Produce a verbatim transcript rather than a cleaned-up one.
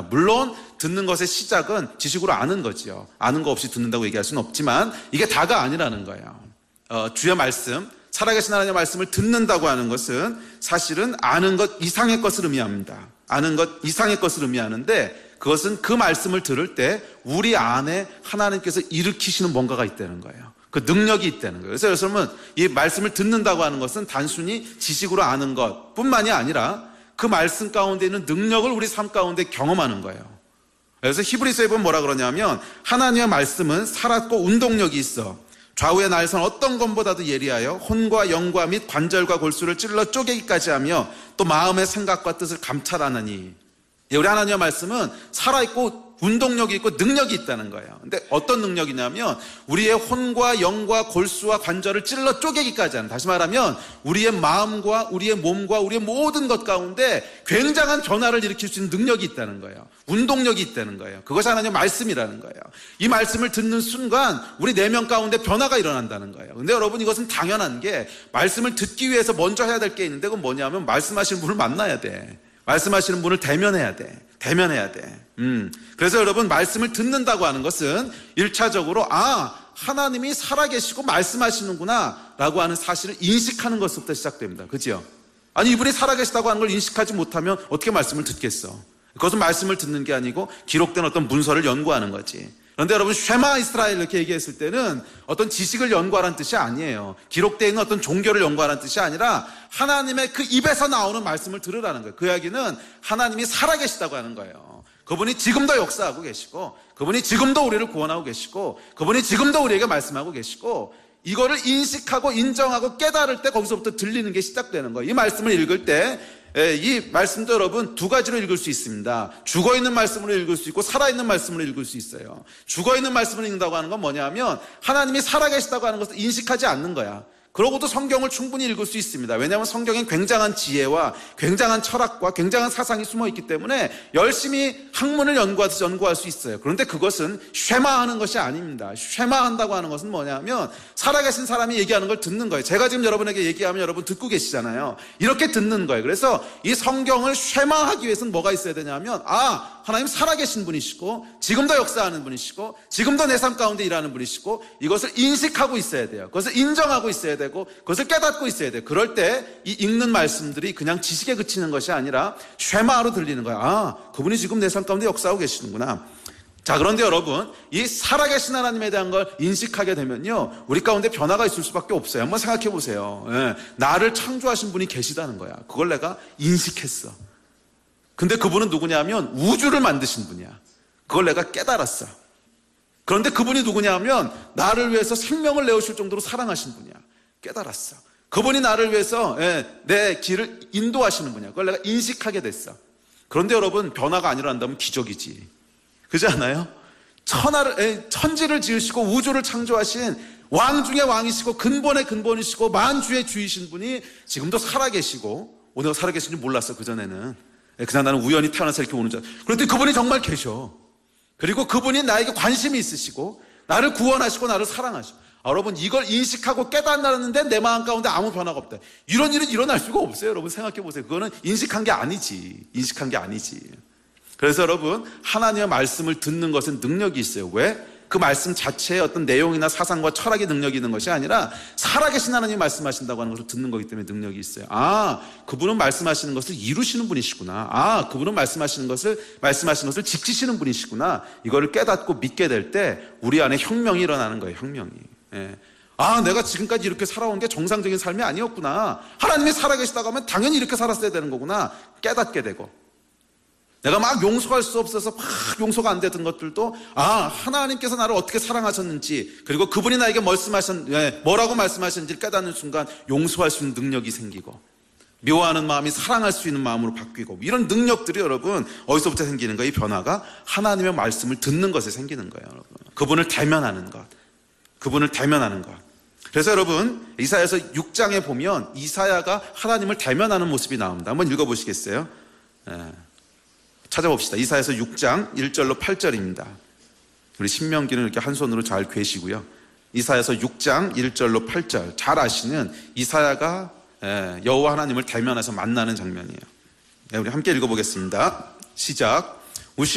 물론 듣는 것의 시작은 지식으로 아는 거지요. 아는 거 없이 듣는다고 얘기할 수는 없지만 이게 다가 아니라는 거예요. 어, 주의 말씀, 살아계신 하나님의 말씀을 듣는다고 하는 것은 사실은 아는 것 이상의 것을 의미합니다. 아는 것 이상의 것을 의미하는데 그것은 그 말씀을 들을 때 우리 안에 하나님께서 일으키시는 뭔가가 있다는 거예요. 그 능력이 있다는 거예요. 그래서 여러분은 이 말씀을 듣는다고 하는 것은 단순히 지식으로 아는 것 뿐만이 아니라 그 말씀 가운데 있는 능력을 우리 삶 가운데 경험하는 거예요. 그래서 히브리서에 보면 뭐라 그러냐면 하나님의 말씀은 살았고 운동력이 있어 좌우의 날선 어떤 것보다도 예리하여 혼과 영과 및 관절과 골수를 찔러 쪼개기까지 하며 또 마음의 생각과 뜻을 감찰하느니. 우리 하나님의 말씀은 살아있고 운동력이 있고 능력이 있다는 거예요. 근데 어떤 능력이냐면 우리의 혼과 영과 골수와 관절을 찔러 쪼개기까지 하는, 다시 말하면 우리의 마음과 우리의 몸과 우리의 모든 것 가운데 굉장한 변화를 일으킬 수 있는 능력이 있다는 거예요. 운동력이 있다는 거예요. 그것이 하나님의 말씀이라는 거예요. 이 말씀을 듣는 순간 우리 내면 가운데 변화가 일어난다는 거예요. 근데 여러분 이것은 당연한 게 말씀을 듣기 위해서 먼저 해야 될 게 있는데 그건 뭐냐면 말씀하시는 분을 만나야 돼. 말씀하시는 분을 대면해야 돼. 대면해야 돼. 음. 그래서 여러분 말씀을 듣는다고 하는 것은 일차적으로 아 하나님이 살아계시고 말씀하시는구나 라고 하는 사실을 인식하는 것부터 시작됩니다. 그죠? 아니 이분이 살아계시다고 하는 걸 인식하지 못하면 어떻게 말씀을 듣겠어? 그것은 말씀을 듣는 게 아니고 기록된 어떤 문서를 연구하는 거지. 그런데 여러분 쉐마 이스라엘 이렇게 얘기했을 때는 어떤 지식을 연구하라는 뜻이 아니에요. 기록되어 있는 어떤 종교를 연구하라는 뜻이 아니라 하나님의 그 입에서 나오는 말씀을 들으라는 거예요. 그 이야기는 하나님이 살아계시다고 하는 거예요. 그분이 지금도 역사하고 계시고 그분이 지금도 우리를 구원하고 계시고 그분이 지금도 우리에게 말씀하고 계시고 이거를 인식하고 인정하고 깨달을 때 거기서부터 들리는 게 시작되는 거예요. 이 말씀을 읽을 때 이 말씀도 여러분 두 가지로 읽을 수 있습니다. 죽어있는 말씀으로 읽을 수 있고 살아있는 말씀으로 읽을 수 있어요. 죽어있는 말씀을 읽는다고 하는 건 뭐냐면 하나님이 살아계시다고 하는 것을 인식하지 않는 거야. 그러고도 성경을 충분히 읽을 수 있습니다. 왜냐하면 성경엔 굉장한 지혜와 굉장한 철학과 굉장한 사상이 숨어 있기 때문에 열심히 학문을 연구하듯이 연구할 수 있어요. 그런데 그것은 쉐마하는 것이 아닙니다. 쉐마한다고 하는 것은 뭐냐면 살아계신 사람이 얘기하는 걸 듣는 거예요. 제가 지금 여러분에게 얘기하면 여러분 듣고 계시잖아요. 이렇게 듣는 거예요. 그래서 이 성경을 쉐마하기 위해서는 뭐가 있어야 되냐면 아 하나님 살아계신 분이시고 지금도 역사하는 분이시고 지금도 내 삶 가운데 일하는 분이시고 이것을 인식하고 있어야 돼요. 그것을 인정하고 있어야 돼요. 되고 그것을 깨닫고 있어야 돼요. 그럴 때 이 읽는 말씀들이 그냥 지식에 그치는 것이 아니라 쉐마로 들리는 거야. 아, 그분이 지금 내 삶 가운데 역사하고 계시는구나. 자, 그런데 여러분 이 살아계신 하나님에 대한 걸 인식하게 되면요 우리 가운데 변화가 있을 수밖에 없어요. 한번 생각해 보세요. 예, 나를 창조하신 분이 계시다는 거야. 그걸 내가 인식했어. 근데 그분은 누구냐면 우주를 만드신 분이야. 그걸 내가 깨달았어. 그런데 그분이 누구냐면 나를 위해서 생명을 내어줄 정도로 사랑하신 분이야. 깨달았어. 그분이 나를 위해서 내 길을 인도하시는 분이야. 그걸 내가 인식하게 됐어. 그런데 여러분 변화가 안 일어난다면 기적이지. 그렇지 않아요? 천하를, 천지를 지으시고 우주를 창조하신 왕 중의 왕이시고 근본의 근본이시고 만주의 주이신 분이 지금도 살아계시고 오늘 살아계신 줄 몰랐어. 그전에는 그냥 나는 우연히 태어나서 이렇게 오는 줄. 그런데 그분이 정말 계셔. 그리고 그분이 나에게 관심이 있으시고 나를 구원하시고 나를 사랑하시고. 아, 여러분 이걸 인식하고 깨닫는데 내 마음 가운데 아무 변화가 없다. 이런 일은 일어날 수가 없어요. 여러분 생각해 보세요. 그거는 인식한 게 아니지. 인식한 게 아니지. 그래서 여러분 하나님의 말씀을 듣는 것은 능력이 있어요. 왜? 그 말씀 자체의 어떤 내용이나 사상과 철학의 능력이 있는 것이 아니라 살아계신 하나님이 말씀하신다고 하는 것을 듣는 거기 때문에 능력이 있어요. 아, 그분은 말씀하시는 것을 이루시는 분이시구나. 아, 그분은 말씀하시는 것을 말씀하시는 것을 지키시는 분이시구나. 이거를 깨닫고 믿게 될 때 우리 안에 혁명이 일어나는 거예요. 혁명이. 예. 아, 내가 지금까지 이렇게 살아온 게 정상적인 삶이 아니었구나. 하나님이 살아계시다고 하면 당연히 이렇게 살았어야 되는 거구나. 깨닫게 되고. 내가 막 용서할 수 없어서 막 용서가 안 되던 것들도 아 하나님께서 나를 어떻게 사랑하셨는지 그리고 그분이 나에게 말씀하신 뭐라고 말씀하셨는지 깨닫는 순간 용서할 수 있는 능력이 생기고 미워하는 마음이 사랑할 수 있는 마음으로 바뀌고 이런 능력들이 여러분 어디서부터 생기는 거예요? 이 변화가 하나님의 말씀을 듣는 것에 생기는 거예요. 여러분. 그분을 대면하는 것 그분을 대면하는 것. 그래서 여러분 이사야서 육 장에 보면 이사야가 하나님을 대면하는 모습이 나옵니다. 한번 읽어보시겠어요? 네. 찾아봅시다. 이사야서 육 장 일 절로 팔 절입니다. 우리 신명기는 이렇게 한 손으로 잘 괴시고요. 이사야서 육 장 일 절로 팔 절 잘 아시는 이사야가 여호와 하나님을 대면해서 만나는 장면이에요. 우리 함께 읽어보겠습니다. 시작.